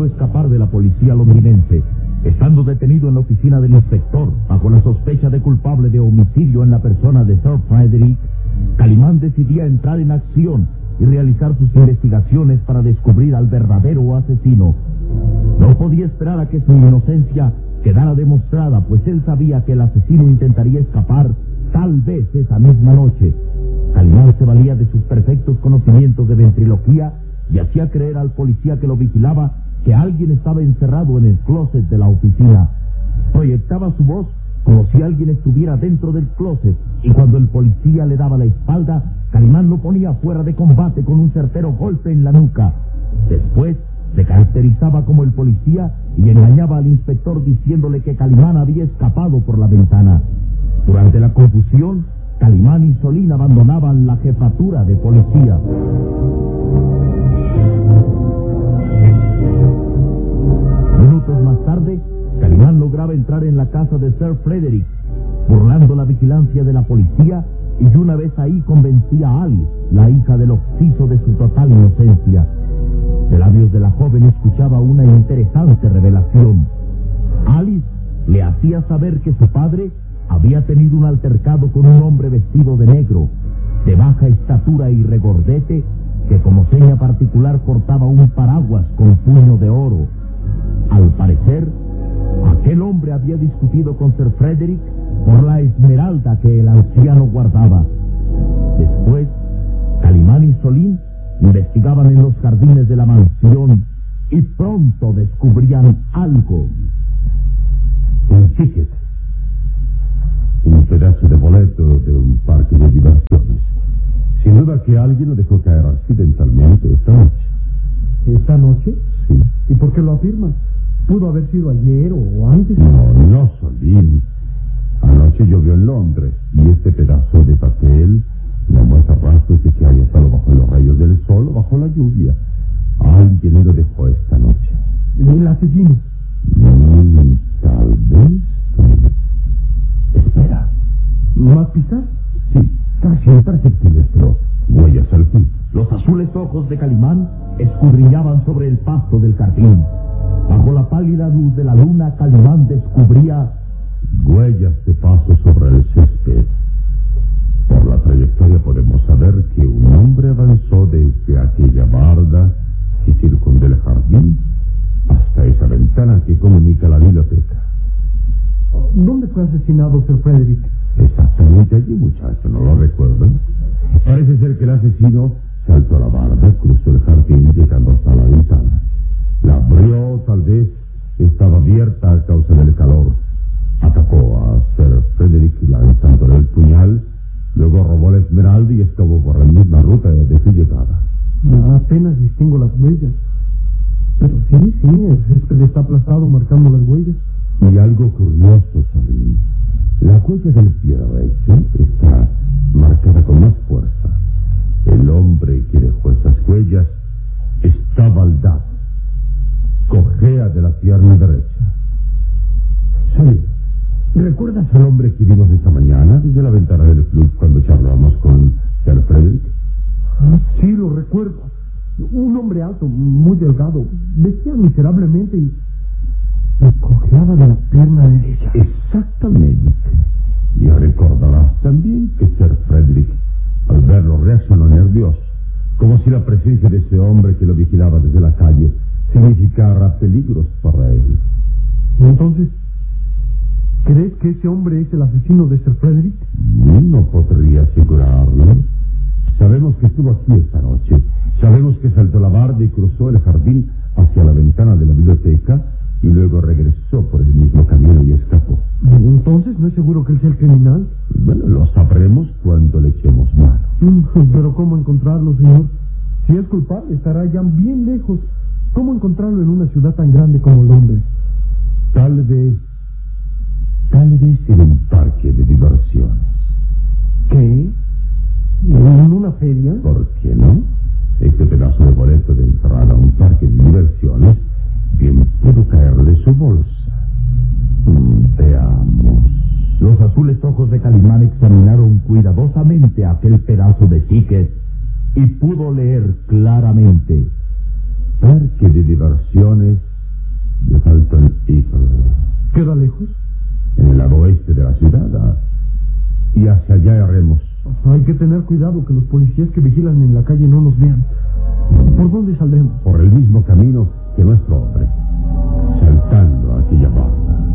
logrado escapar de la policía londinense. Estando detenido en la oficina del inspector, bajo la sospecha de culpable de homicidio en la persona de Sir Frederick, Calimán decidía entrar en acción y realizar sus investigaciones para descubrir al verdadero asesino. No podía esperar a que su inocencia quedara demostrada, pues él sabía que el asesino intentaría escapar, tal vez esa misma noche. Calimán se valía de sus perfectos conocimientos de ventriloquía y hacía creer al policía que lo vigilaba que alguien estaba encerrado en el closet de la oficina. Proyectaba su voz como si alguien estuviera dentro del closet, y cuando el policía le daba la espalda, Calimán lo ponía fuera de combate con un certero golpe en la nuca. Después se caracterizaba como el policía y engañaba al inspector diciéndole que Calimán había escapado por la ventana. Durante la confusión, Calimán y Solín abandonaban la jefatura de policía. Minutos más tarde, Calimán lograba entrar en la casa de Sir Frederick, burlando la vigilancia de la policía, y una vez ahí convencía a Alice, la hija del occiso, de su total inocencia. De labios de la joven escuchaba una interesante revelación. Alice le hacía saber que su padre había tenido un altercado con un hombre vestido de negro, de baja estatura y regordete, que como seña particular portaba un paraguas con puño de oro. Al parecer, aquel hombre había discutido con Sir Frederick por la esmeralda que el anciano guardaba. Después, Calimán y Solín investigaban en los jardines de la mansión y pronto descubrían algo. Un ticket. Un pedazo de boleto de un parque de diversiones. Sin duda que alguien lo dejó caer accidentalmente esta noche. ¿Esta noche? Sí. ¿Y por qué lo afirmas? ¿Pudo haber sido ayer o antes? No, Solín. Anoche llovió en Londres y este pedazo de papel no muestra rastros de que haya estado bajo los rayos del sol o bajo la lluvia. Alguien lo dejó esta noche. ¿El asesino? Tal vez. Espera. ¿Más pistas? Sí, casi imperceptibles, pero huellas al fin. Los azules ojos de Calimán escudriñaban sobre el pasto del jardín. Bajo la pálida luz de la luna, Calimán descubría huellas de paso sobre el césped. Por la trayectoria podemos saber que un hombre avanzó desde aquella barda que circunda el jardín hasta esa ventana que comunica la biblioteca. ¿Dónde fue asesinado Sir Frederick? Exactamente allí, muchacho, ¿no lo recuerdan? Parece ser que el asesino saltó a la barda, cruzó el jardín llegando hasta la ventana. La abrió, tal vez estaba abierta a causa del calor. Atacó a Sir Frederick lanzándole el puñal, luego robó la esmeralda y escapó por la misma ruta de su llegada. Apenas distingo las huellas. Pero sí, el césped está aplastado marcando las huellas. Y algo curioso, Solín. La huella del pie derecho está marcada con más fuerza. El hombre que dejó estas huellas está baldado. Cojea de la pierna derecha. Solín, ¿recuerdas al hombre que vimos esta mañana desde la ventana del club cuando charlamos con Sir Frederick? Sí, lo recuerdo. Un hombre alto, muy delgado. Vestía miserablemente y cojeaba de la pierna derecha. Exactamente. Y recordarás también que Sir Frederick, al verlo, reaccionó nervioso, como si la presencia de ese hombre que lo vigilaba desde la calle significara peligros para él. Entonces, ¿crees que ese hombre es el asesino de Sir Frederick? No podría asegurarlo. Sabemos que estuvo aquí esta noche. Sabemos que saltó la barda y cruzó el jardín hacia la ventana de la biblioteca y luego regresó por el mismo camino y escapó. Entonces, ¿no es seguro que él sea el criminal? Bueno, lo sabremos cuando le echemos mano. Pero ¿cómo encontrarlo, señor? Si es culpable, estará ya bien lejos. ¿Cómo encontrarlo en una ciudad tan grande como Londres? Tal vez en un parque de diversiones. ¿Qué? ¿En una feria? ¿Por qué no? Este pedazo de boleto de entrada a un parque de diversiones bien pudo caer de su bolsa. Veamos. Los azules ojos de Calimán examinaron cuidadosamente aquel pedazo de ticket y pudo leer claramente: Parque de diversiones ¿Queda lejos? En el lado oeste de la ciudad. Y hacia allá haremos. Hay que tener cuidado que los policías que vigilan en la calle no nos vean. ¿Por dónde saldremos? Por el mismo camino que nuestro hombre.